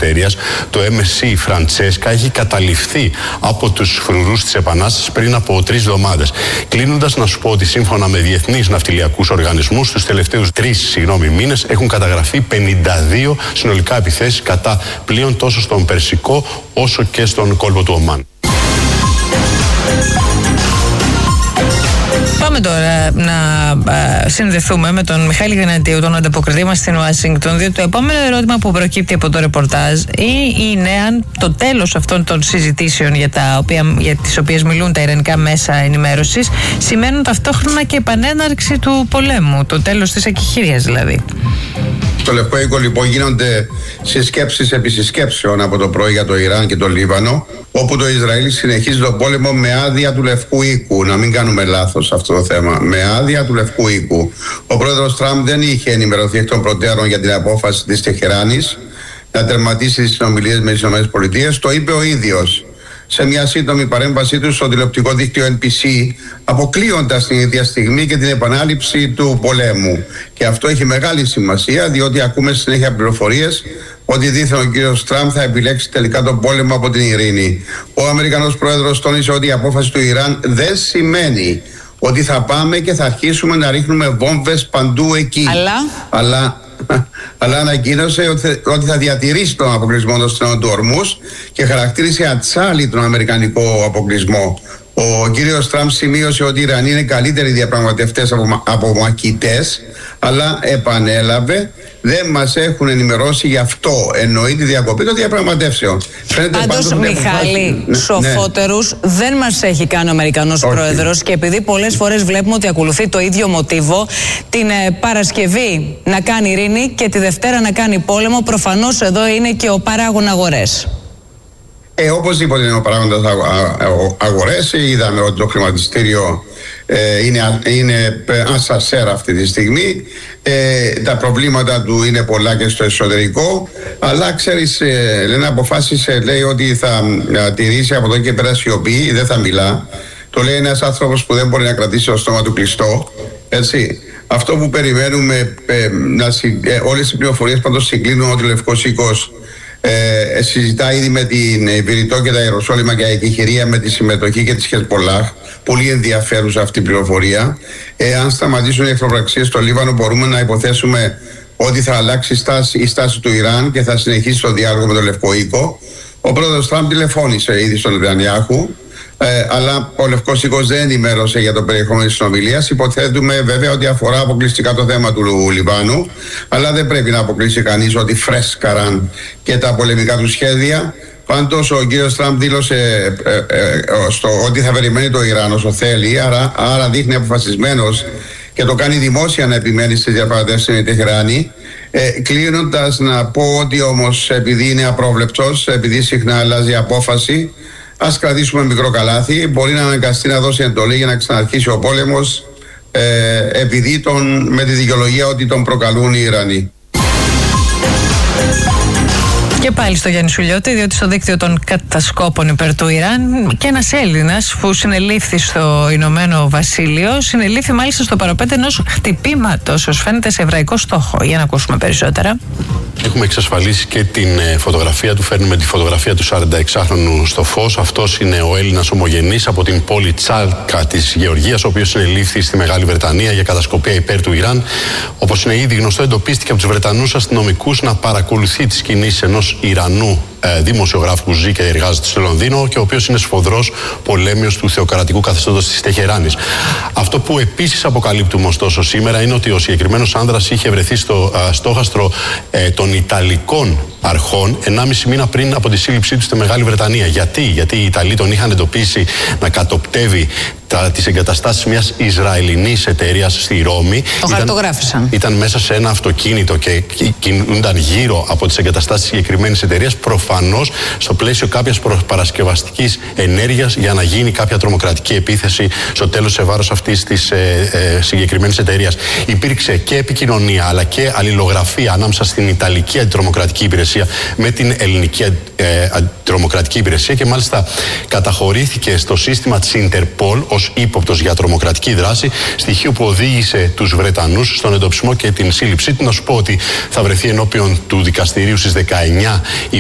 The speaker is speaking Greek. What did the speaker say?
εταιρείας, το MSC Francesca, έχει καταληφθεί από τους φρουρούς της Επανάστασης πριν από 3 εβδομάδες. Κλείνοντας, να σου πω ότι σύμφωνα με διεθνείς ναυτιλιακούς οργανισμούς, στους τελευταίους 3 μήνες έχουν καταγραφεί 52 συνολικά επιθέσεις κατά πλοίων τόσο στον Περσικό όσο και στον κόλπο του Ομάν. Πάμε τώρα να συνδεθούμε με τον Μιχάλη Γνατίου, τον ανταποκριτή μας στην Ουάσιγκτον, διότι το επόμενο ερώτημα που προκύπτει από το ρεπορτάζ είναι αν το τέλος αυτών των συζητήσεων για τις οποίες μιλούν τα ιρανικά μέσα ενημέρωσης σημαίνουν ταυτόχρονα και επανέναρξη του πολέμου, το τέλος της εκεχηρίας δηλαδή. Στο Λευκό Οίκο λοιπόν γίνονται συσκέψεις επί συσκέψεων από το πρωί για το Ιράν και το Λίβανο, όπου το Ισραήλ συνεχίζει τον πόλεμο με άδεια του Λευκού Οίκου. Να μην κάνουμε λάθος σε αυτό το θέμα. Με άδεια του Λευκού Οίκου. Ο πρόεδρος Τραμπ δεν είχε ενημερωθεί εκ των προτέρων για την απόφαση της Τεχεράνης να τερματίσει τις συνομιλίες με τις ΗΠΑ. Το είπε ο ίδιος σε μια σύντομη παρέμβασή του στο τηλεοπτικό δίκτυο NBC, αποκλείοντας την ίδια στιγμή και την επανάληψη του πολέμου. Και αυτό έχει μεγάλη σημασία, διότι ακούμε συνέχεια πληροφορίες ότι δήθεν ο κύριος Τραμπ θα επιλέξει τελικά τον πόλεμο από την ειρήνη. Ο Αμερικανός πρόεδρος τόνισε ότι η απόφαση του Ιράν δεν σημαίνει ότι θα πάμε και θα αρχίσουμε να ρίχνουμε βόμβες παντού εκεί. Αλλά ανακοίνωσε ότι θα διατηρήσει τον αποκλεισμό των στενών του Ορμούς και χαρακτήρισε ατσάλι τον αμερικανικό αποκλεισμό. Ο κύριος Τραμπ σημείωσε ότι οι Ιρανοί είναι καλύτεροι διαπραγματευτές από μαχητές, αλλά επανέλαβε δεν μας έχουν ενημερώσει γι' αυτό. Εννοεί τη διακοπή των διαπραγματεύσεων. Πάντως, Μιχάλη, σοφότερους δεν μας έχει κάνει ο Αμερικανός πρόεδρος, και επειδή πολλές φορές βλέπουμε ότι ακολουθεί το ίδιο μοτίβο, την Παρασκευή να κάνει ειρήνη και τη Δευτέρα να κάνει πόλεμο, προφανώς εδώ είναι και ο παράγων αγορές. Οπωσδήποτε είναι ο παράγοντας αγορές. Είδαμε ότι το χρηματιστήριο είναι ασασέρα αυτή τη στιγμή. Τα προβλήματα του είναι πολλά και στο εσωτερικό. Αλλά ξέρεις, Λένα, αποφάσισε, λέει ότι θα τηρήσει από εδώ και πέρα σιωπή, δεν θα μιλά. Το λέει ένας άνθρωπος που δεν μπορεί να κρατήσει το στόμα του κλειστό. Έτσι. Αυτό που περιμένουμε, όλες οι πληροφορίες πάντως συγκλίνουν ότι ο Λευκός Οίκος συζητά ήδη με την Βηρητό και τα Ιεροσόλυμα για εκεχηρία με τη συμμετοχή και της Χεσμολάχ. Πολύ ενδιαφέρουσα αυτή η πληροφορία. Αν σταματήσουν οι εχθροπραξίες στο Λίβανο, μπορούμε να υποθέσουμε ότι θα αλλάξει η στάση του Ιράν και θα συνεχίσει το διάλογο με το Λευκό Οίκο. Ο πρόεδρος Τραμπ τηλεφώνησε ήδη στον Νετανιάχου, αλλά ο Λευκός Οίκος δεν ενημέρωσε για το περιεχόμενο της συνομιλίας. Υποθέτουμε βέβαια ότι αφορά αποκλειστικά το θέμα του Λιβάνου, αλλά δεν πρέπει να αποκλείσει κανείς ότι φρέσκαραν και τα πολεμικά του σχέδια. Πάντως ο κύριος Τραμπ δήλωσε ότι θα περιμένει το Ιράν όσο θέλει, άρα δείχνει αποφασισμένος και το κάνει δημόσια να επιμένει στις διαπραγματεύσεις με τη Τεχεράνη. Κλείνοντας, να πω ότι όμως επειδή είναι απρόβλεπτος, επειδή συχνά αλλάζει απόφαση, ας κρατήσουμε μικρό καλάθι. Μπορεί να αναγκαστεί να δώσει εντολή για να ξαναρχίσει ο πόλεμος, επειδή με τη δικαιολογία ότι τον προκαλούν οι Ιρανοί. Και πάλι στο Γιάννη Σουλιώτη, διότι στο δίκτυο των κατασκόπων υπέρ του Ιράν και ένας Έλληνας που συνελήφθη στο Ηνωμένο Βασίλειο, συνελήφθη μάλιστα στο παραπέντε ενός χτυπήματος, ως φαίνεται σε εβραϊκό στόχο. Για να ακούσουμε περισσότερα. Έχουμε εξασφαλίσει και την φωτογραφία του. Φέρνουμε τη φωτογραφία του 46χρονου στο φως. Αυτός είναι ο Έλληνας ομογενής από την πόλη Τσάλκα της Γεωργίας, ο οποίος συνελήφθη στη Μεγάλη Βρετανία για κατασκοπία υπέρ του Ιράν. Όπως είναι ήδη γνωστό, εντοπίστηκε από τους Βρετανούς αστυνομικούς να παρακολουθεί τις κινήσεις ενός Ιρανού δημοσιογράφου που ζει και εργάζεται στο Λονδίνο και ο οποίος είναι σφοδρός πολέμιος του θεοκρατικού καθεστώτος της Τεχεράνης. Αυτό που επίσης αποκαλύπτουμε ωστόσο σήμερα είναι ότι ο συγκεκριμένος άνδρας είχε βρεθεί στο στόχαστρο των Ιταλικών αρχών 1,5 μήνα πριν από τη σύλληψή του στη Μεγάλη Βρετανία. Γιατί οι Ιταλοί τον είχαν εντοπίσει να κατοπτεύει τις εγκαταστάσεις μιας Ισραηλινής εταιρείας στη Ρώμη. Το χαρτογράφησαν. Ήταν μέσα σε ένα αυτοκίνητο και κινούνταν γύρω από τις εγκαταστάσεις της συγκεκριμένης εταιρείας, προφανώς στο πλαίσιο κάποιας παρασκευαστικής ενέργειας για να γίνει κάποια τρομοκρατική επίθεση στο τέλος σε βάρος αυτής της συγκεκριμένης εταιρείας. Υπήρξε και επικοινωνία αλλά και αλληλογραφία ανάμεσα στην Ιταλική Αντιτρομοκρατική Υπηρεσία με την Ελληνική Αντιτρομοκρατική Υπηρεσία και μάλιστα καταχωρήθηκε στο σύστημα της Interpol ως ύποπτος για τρομοκρατική δράση, στοιχείο που οδήγησε τους Βρετανούς στον εντοπισμό και την σύλληψή του. Να σου πω ότι θα βρεθεί ενώπιον του δικαστηρίου στις 19